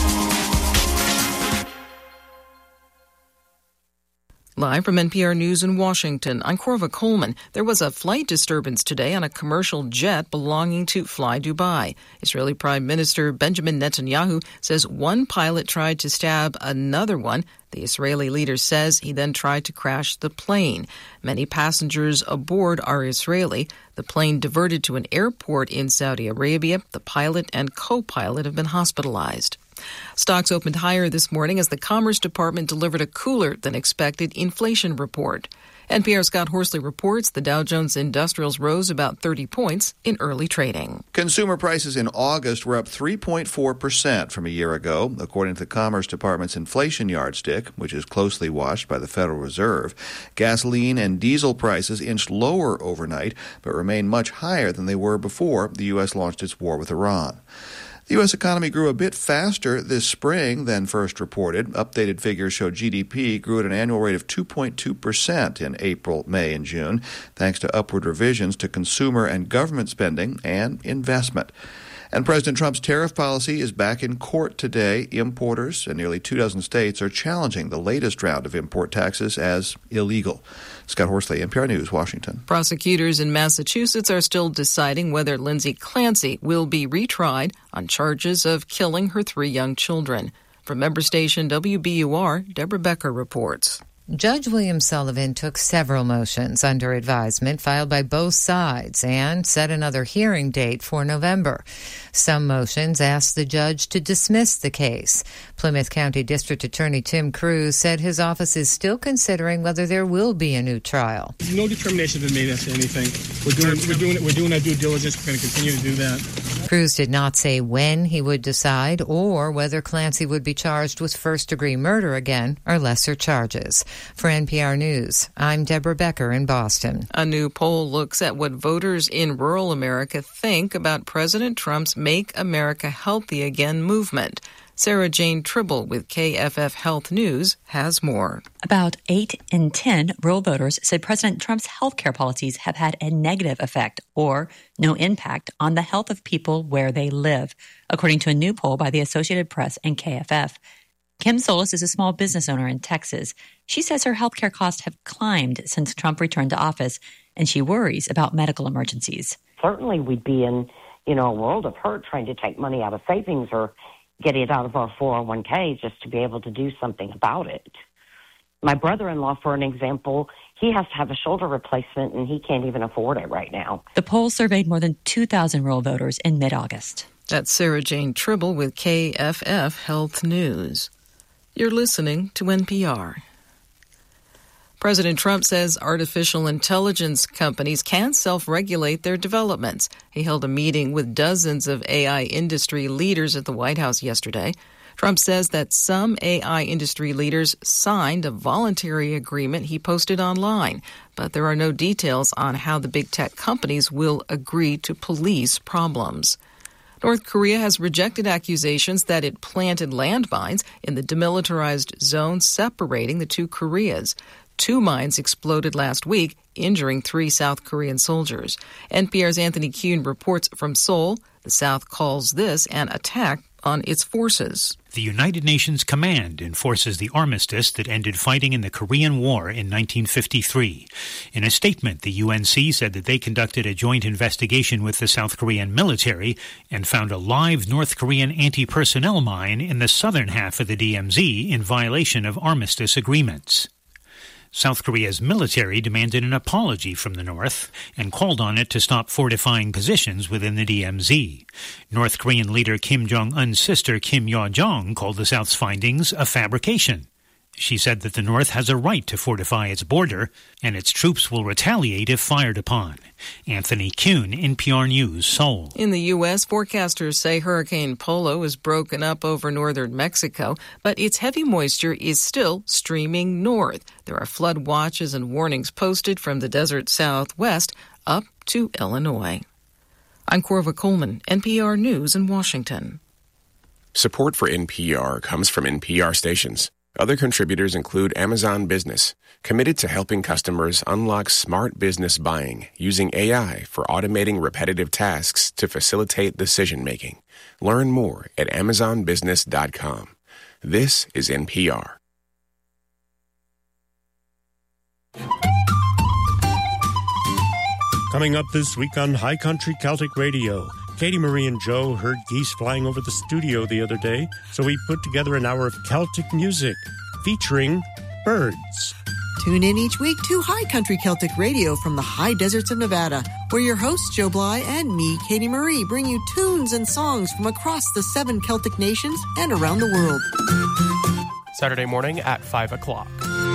Live from N P R News in Washington, I'm Corva Coleman. There was a flight disturbance today on a commercial jet belonging to Fly Dubai. Israeli Prime Minister Benjamin Netanyahu says one pilot tried to stab another one. The Israeli leader says he then tried to crash the plane. Many passengers aboard are Israeli. The plane diverted to an airport in Saudi Arabia. The pilot and co-pilot have been hospitalized. Stocks opened higher this morning as the Commerce Department delivered a cooler than expected inflation report. N P R's Scott Horsley reports the Dow Jones Industrials rose about thirty points in early trading. Consumer prices in August were up three point four percent from a year ago, according to the Commerce Department's inflation yardstick, which is closely watched by the Federal Reserve. Gasoline and diesel prices inched lower overnight, but remain much higher than they were before the U S launched its war with Iran. The U S economy grew a bit faster this spring than first reported. Updated figures show G D P grew at an annual rate of two point two percent in April, May, and June, thanks to upward revisions to consumer and government spending and investment. And President Trump's tariff policy is back in court today. Importers in nearly two dozen states are challenging the latest round of import taxes as illegal. Scott Horsley, N P R News, Washington. Prosecutors in Massachusetts are still deciding whether Lindsay Clancy will be retried on charges of killing her three young children. From member station W B U R, Deborah Becker reports. Judge William Sullivan took several motions under advisement filed by both sides and set another hearing date for November. Some motions asked the judge to dismiss the case. Plymouth County District Attorney Tim Cruz said his office is still considering whether there will be a new trial. No determination has been made as to anything. We're doing, we're doing, we're doing our due diligence. We're going to continue to do that. Cruz did not say when he would decide or whether Clancy would be charged with first-degree murder again or lesser charges. For N P R News, I'm Deborah Becker in Boston. A new poll looks at what voters in rural America think about President Trump's Make America Healthy Again movement. Sarah Jane Tribble with K F F Health News has more. About eight in ten rural voters said President Trump's health care policies have had a negative effect or no impact on the health of people where they live, according to a new poll by the Associated Press and K F F. Kim Solis is a small business owner in Texas. She says her health care costs have climbed since Trump returned to office, and she worries about medical emergencies. Certainly we'd be in, you know, a world of hurt trying to take money out of savings or get it out of our four oh one k just to be able to do something about it. My brother-in-law, for an example, he has to have a shoulder replacement, and he can't even afford it right now. The poll surveyed more than two thousand rural voters in mid-August. That's Sarah Jane Tribble with K F F Health News. You're listening to N P R. President Trump says artificial intelligence companies can self-regulate their developments. He held a meeting with dozens of A I industry leaders at the White House yesterday. Trump says that some A I industry leaders signed a voluntary agreement he posted online, but there are no details on how the big tech companies will agree to police problems. North Korea has rejected accusations that it planted landmines in the demilitarized zone separating the two Koreas. Two mines exploded last week, injuring three South Korean soldiers. N P R's Anthony Kuhn reports from Seoul. The South calls this an attack on its forces. The United Nations Command enforces the armistice that ended fighting in the Korean War in nineteen fifty-three. In a statement, the U N C said that they conducted a joint investigation with the South Korean military and found a live North Korean anti-personnel mine in the southern half of the D M Z in violation of armistice agreements. South Korea's military demanded an apology from the North and called on it to stop fortifying positions within the D M Z. North Korean leader Kim Jong-un's sister Kim Yo-jong called the South's findings a fabrication. She said that the North has a right to fortify its border, and its troops will retaliate if fired upon. Anthony Kuhn, N P R News, Seoul. In the U S, forecasters say Hurricane Polo is broken up over northern Mexico, but its heavy moisture is still streaming north. There are flood watches and warnings posted from the desert southwest up to Illinois. I'm Corva Coleman, N P R News in Washington. Support for N P R comes from N P R stations. Other contributors include Amazon Business, committed to helping customers unlock smart business buying using A I for automating repetitive tasks to facilitate decision-making. Learn more at amazon business dot com. This is N P R. Coming up this week on High Country Celtic Radio, Katie Marie and Joe heard geese flying over the studio the other day, so we put together an hour of Celtic music featuring birds. Tune in each week to High Country Celtic Radio from the high deserts of Nevada, where your hosts Joe Bly and me, Katie Marie, bring you tunes and songs from across the seven Celtic nations and around the world. Saturday morning at five o'clock.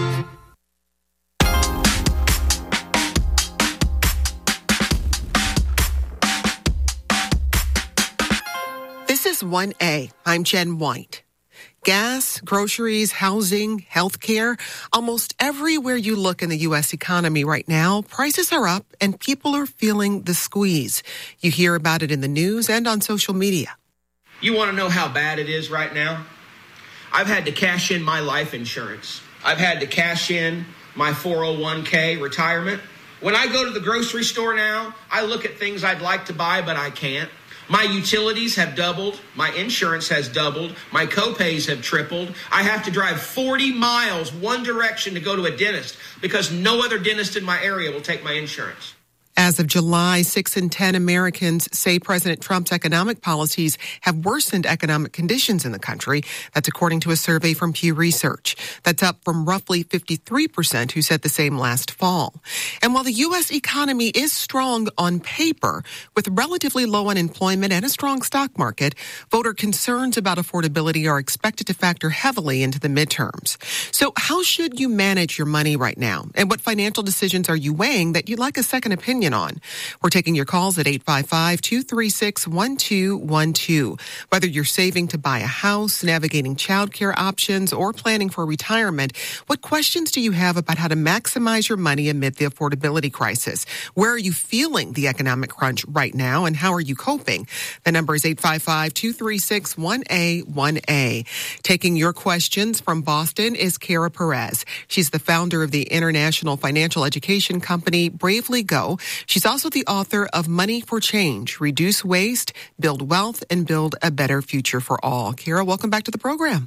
This is one A. I'm Jen White. Gas, groceries, housing, healthcare, almost everywhere you look in the U S economy right now, prices are up and people are feeling the squeeze. You hear about it in the news and on social media. You want to know how bad it is right now? I've had to cash in my life insurance. I've had to cash in my four oh one k retirement. When I go to the grocery store now, I look at things I'd like to buy, but I can't. My utilities have doubled. My insurance has doubled. My copays have tripled. I have to drive forty miles one direction to go to a dentist because no other dentist in my area will take my insurance. As of July, six in ten Americans say President Trump's economic policies have worsened economic conditions in the country. That's according to a survey from Pew Research. That's up from roughly fifty-three percent who said the same last fall. And while the U S economy is strong on paper, with relatively low unemployment and a strong stock market, voter concerns about affordability are expected to factor heavily into the midterms. So how should you manage your money right now? And what financial decisions are you weighing that you'd like a second opinion on? We're taking your calls at eight five five, two three six, one two one two. Whether you're saving to buy a house, navigating childcare options, or planning for retirement, what questions do you have about how to maximize your money amid the affordability crisis? Where are you feeling the economic crunch right now, and how are you coping? The number is eight five five, two three six, one A one A. Taking your questions from Boston is Kara Perez. She's the founder of the international financial education company Bravely Go. She's also the author of Money for Change, Reduce Waste, Build Wealth, and Build a Better Future for All. Kara, welcome back to the program.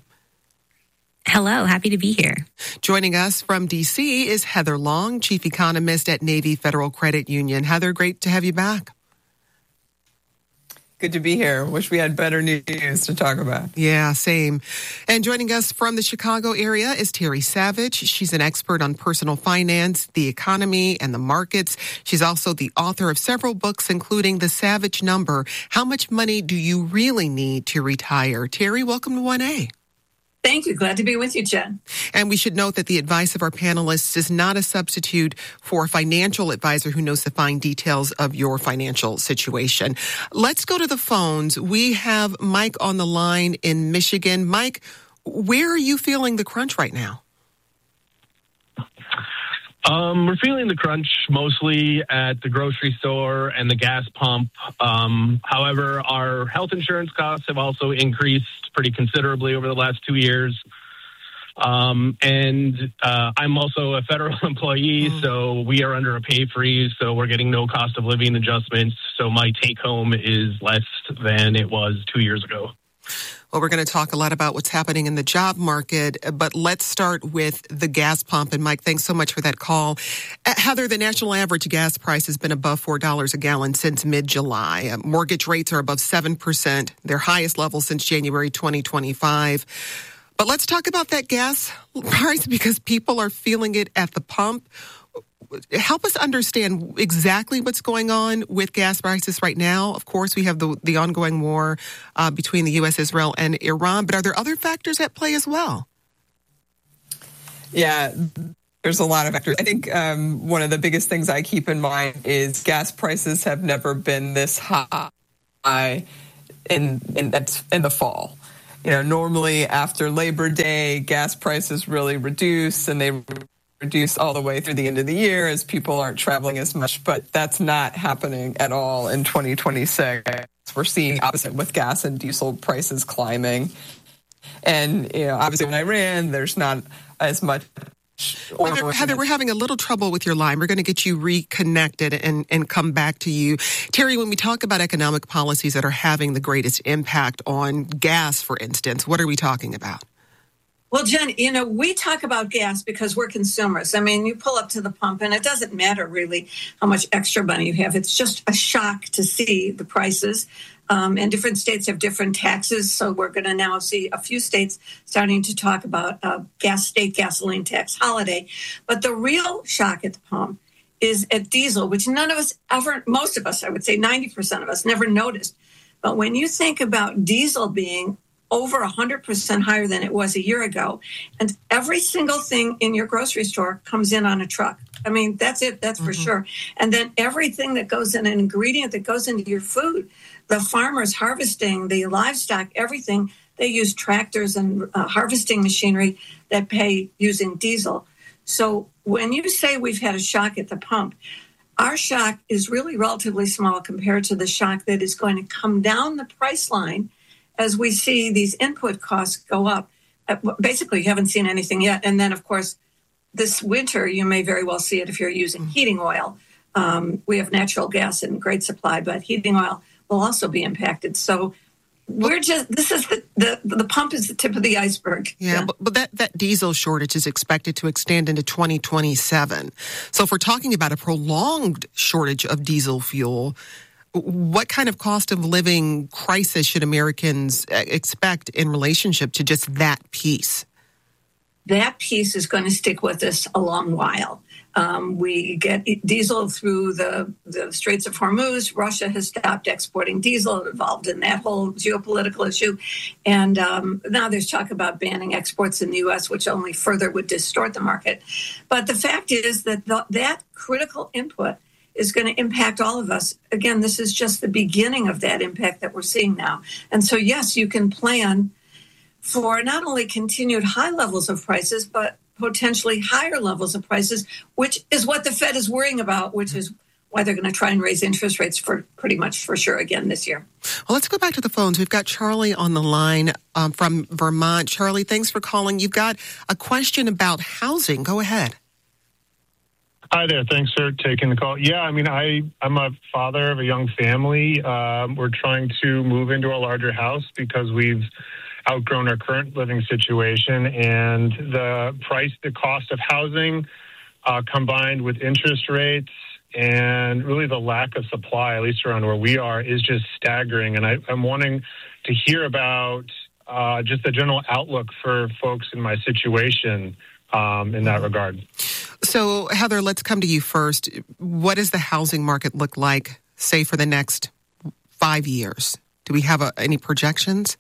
Hello, happy to be here. Joining us from D C is Heather Long, Chief Economist at Navy Federal Credit Union. Heather, great to have you back. Good to be here. Wish we had better news to talk about. Yeah, same. And joining us from the Chicago area is Terry Savage. She's an expert on personal finance, the economy, and the markets. She's also the author of several books, including The Savage Number, How Much Money Do You Really Need to Retire? Terry, welcome to one A. Thank you. Glad to be with you, Jen. And we should note that the advice of our panelists is not a substitute for a financial advisor who knows the fine details of your financial situation. Let's go to the phones. We have Mike on the line in Michigan. Mike, where are you feeling the crunch right now? Um, we're feeling the crunch mostly at the grocery store and the gas pump. Um, however, our health insurance costs have also increased pretty considerably over the last two years. Um, and uh, I'm also a federal employee, mm. so we are under a pay freeze, so we're getting no cost of living adjustments. So my take home is less than it was two years ago. Well, we're going to talk a lot about what's happening in the job market, but let's start with the gas pump. And Mike, thanks so much for that call. Uh, Heather, the national average gas price has been above four dollars a gallon since mid-July. Uh, mortgage rates are above seven percent, their highest level since January twenty twenty-five. But let's talk about that gas price because people are feeling it at the pump. Help us understand exactly what's going on with gas prices right now. Of course, we have the the ongoing war uh, between the U S, Israel, and Iran, but are there other factors at play as well? Yeah, there's a lot of factors. I think um, one of the biggest things I keep in mind is gas prices have never been this high in in, in the fall. You know, normally after Labor Day, gas prices really reduce, and they reduce all the way through the end of the year as people aren't traveling as much, but that's not happening at all in twenty twenty-six. We're seeing opposite with gas and diesel prices climbing. And, you know, obviously when Iran, there's not as much. Heather, Heather, we're having a little trouble with your line. We're going to get you reconnected and, and come back to you. Terry, when we talk about economic policies that are having the greatest impact on gas, for instance, what are we talking about? Well, Jen, you know, we talk about gas because we're consumers. I mean, you pull up to the pump and it doesn't matter really how much extra money you have. It's just a shock to see the prices. Um, and different states have different taxes. So we're going to now see a few states starting to talk about a gas state gasoline tax holiday. But the real shock at the pump is at diesel, which none of us ever, most of us, I would say ninety percent of us never noticed. But when you think about diesel being over one hundred percent higher than it was a year ago. And every single thing in your grocery store comes in on a truck. I mean, that's it. That's mm-hmm. for sure. And then everything that goes in, an ingredient that goes into your food, the farmers harvesting, the livestock, everything, they use tractors and uh, harvesting machinery that pay using diesel. So when you say we've had a shock at the pump, our shock is really relatively small compared to the shock that is going to come down the price line as we see these input costs go up. Basically, you haven't seen anything yet. And then, of course, this winter, you may very well see it if you're using heating oil. Um, we have natural gas in great supply, but heating oil will also be impacted. So we're just, this is the, the, the pump is the tip of the iceberg. Yeah, yeah. But, but that, that diesel shortage is expected to extend into twenty twenty-seven. So if we're talking about a prolonged shortage of diesel fuel, what kind of cost of living crisis should Americans expect in relationship to just that piece? That piece is going to stick with us a long while. Um, we get diesel through the, the Straits of Hormuz. Russia has stopped exporting diesel, involved in that whole geopolitical issue. And um, now there's talk about banning exports in the U S, which only further would distort the market. But the fact is that the, that critical input is going to impact all of us. Again, this is just the beginning of that impact that we're seeing now. And so, yes, you can plan for not only continued high levels of prices, but potentially higher levels of prices, which is what the Fed is worrying about, which is why they're going to try and raise interest rates for pretty much for sure again this year. Well, let's go back to the phones. We've got Charlie on the line um, from Vermont. Charlie, thanks for calling. You've got a question about housing. Go ahead. Hi there. Thanks for taking the call. Yeah, I mean, I, I'm a father of a young family. Um, we're trying to move into a larger house because we've outgrown our current living situation, and the price, the cost of housing uh, combined with interest rates and really the lack of supply, at least around where we are, is just staggering. And I, I'm wanting to hear about uh, just the general outlook for folks in my situation um, in that regard. So, Heather, let's come to you first. What does the housing market look like, say, for the next five years? Do we have a, any projections?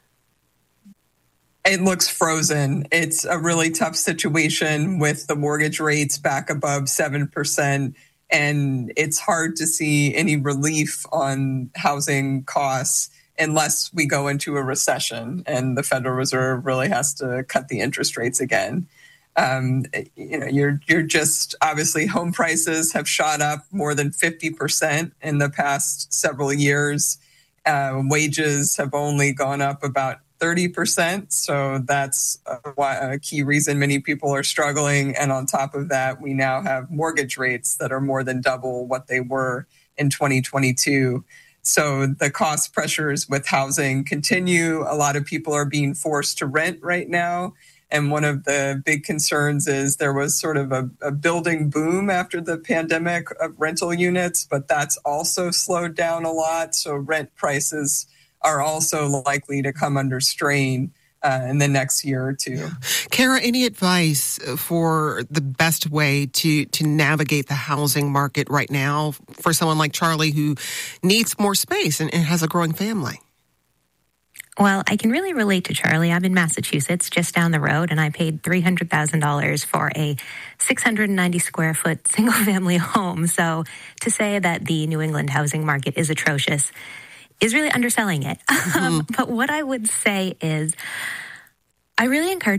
It looks frozen. It's a really tough situation with the mortgage rates back above seven percent, and it's hard to see any relief on housing costs unless we go into a recession and the Federal Reserve really has to cut the interest rates again. Um, you know, you're you're just obviously home prices have shot up more than fifty percent in the past several years. Uh, wages have only gone up about thirty percent. So that's a, a key reason many people are struggling. And on top of that, we now have mortgage rates that are more than double what they were in twenty twenty-two. So the cost pressures with housing continue. A lot of people are being forced to rent right now. And one of the big concerns is there was sort of a, a building boom after the pandemic of rental units, but that's also slowed down a lot. So rent prices are also likely to come under strain uh, in the next year or two. Kara, any advice for the best way to, to navigate the housing market right now for someone like Charlie who needs more space and, and has a growing family? Well, I can really relate to Charlie. I'm in Massachusetts, just down the road, and I paid three hundred thousand dollars for a six hundred ninety square foot single-family home. So to say that the New England housing market is atrocious is really underselling it. Mm-hmm. Um, but what I would say is I really encourage